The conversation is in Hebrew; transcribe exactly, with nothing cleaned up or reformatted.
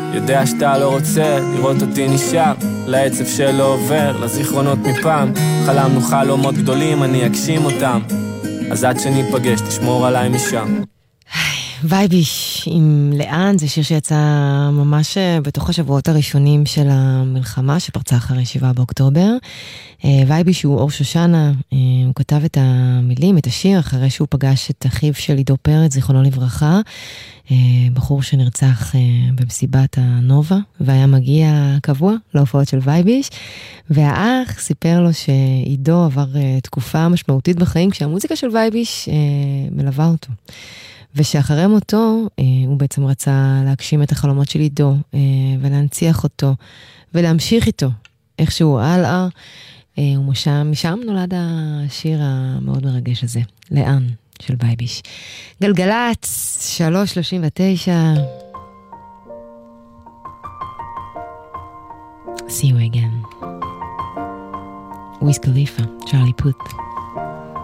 יודע שאתה לא רוצה לראות אותי נשאר, לעצב שלא עובר, לזיכרונות מפעם. חלמנו חלומות גדולים, אני אגשים אותם, אז עד שניפגש תשמור עליי משם. וייביש עם לאן, זה שיר שיצא ממש בתוך השבועות הראשונים של המלחמה שפרצה אחרי שבעה באוקטובר. וייביש הוא אור שושנה, הוא כתב את המילים, את השיר, אחרי שהוא פגש את אחיו של עידו פרץ, זיכרונו לברכה, בחור שנרצח במסיבת הנובה, והיה מגיע קבוע להופעות של וייביש, והאח סיפר לו שעידו עבר תקופה משמעותית בחיים, כשהמוזיקה של וייביש מלווה אותו. ושאחרי מותו, הוא בעצם רצה להגשים את החלומות של עידו, ולהנציח אותו, ולהמשיך איתו, איכשהו הלאה, ומשם, משם נולד השיר המאוד מרגש הזה, לאן, של וייביש. גלגלץ, שלוש שלושים ותשע. See you again. וויז קליפה, צ'רלי פוט.